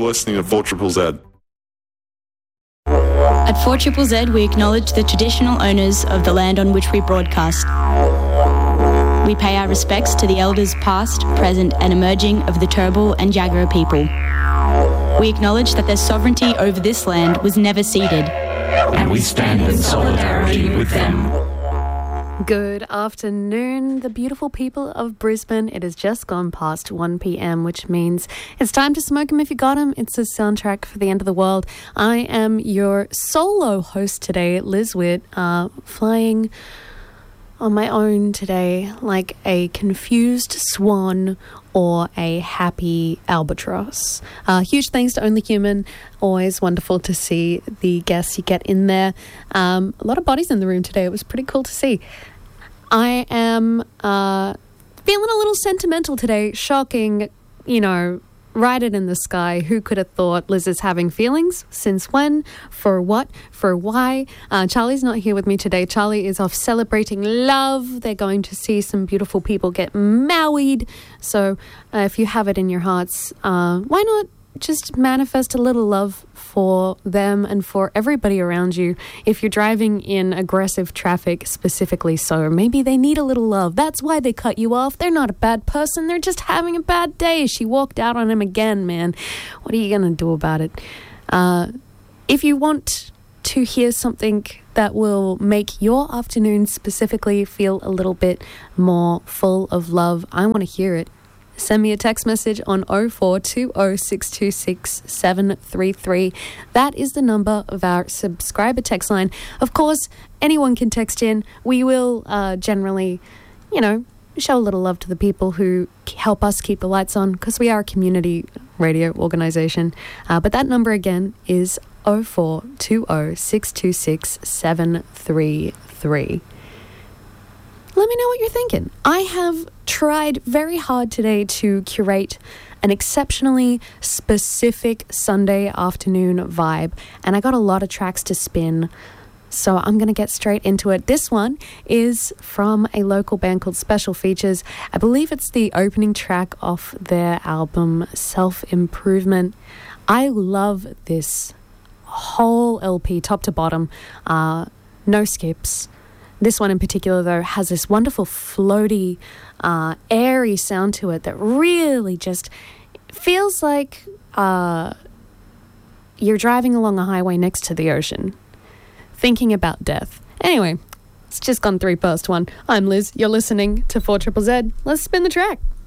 You're listening to 4ZZZ. At 4ZZZ, we acknowledge the traditional owners of the land on which we broadcast. We pay our respects to the elders past, present and emerging of the Turrbal and Jagera people. We acknowledge that their sovereignty over this land was never ceded. And we stand in solidarity with them. Good afternoon, the beautiful people of Brisbane. It has just gone past 1 p.m, which means it's time to smoke 'em if you got 'em. It's a soundtrack for the end of the world. I am your solo host today, Liz Witt, flying on my own today like a confused swan or a happy albatross. Huge thanks to Only Human. Always wonderful to see the guests you get in there. A lot of bodies in the room today. It was pretty cool to see. I am feeling a little sentimental today. Shocking, write it in the sky. Who could have thought Liz is having feelings? Since when? For what? For why? Charlie's not here with me today. Charlie is off celebrating love. They're going to see some beautiful people get married. So if you have it in your hearts, why not just manifest a little love for them and for everybody around you? If you're driving in aggressive traffic specifically, so maybe they need a little love. That's why they cut you off. They're not a bad person. They're just having a bad day. She walked out on him again, man. What are you going to do about it? If you want to hear something that will make your afternoon specifically feel a little bit more full of love, I want to hear it. Send me a text message on 0420626733. That is the number of our subscriber text line. Of course, anyone can text in. We will generally, show a little love to the people who help us keep the lights on, because we are a community radio organisation. But that number again is 0420626733. Let me know what you're thinking. I have tried very hard today to curate an exceptionally specific Sunday afternoon vibe, and I got a lot of tracks to spin, so I'm going to get straight into it. This one is from a local band called Special Features. I believe it's the opening track off their album Self-Improvement. I love this whole LP, top to bottom, no skips. This one in particular, though, has this wonderful floaty, airy sound to it that really just feels like you're driving along a highway next to the ocean, thinking about death. Anyway, it's just gone 1:03. I'm Liz. You're listening to 4ZZZ. Let's spin the track.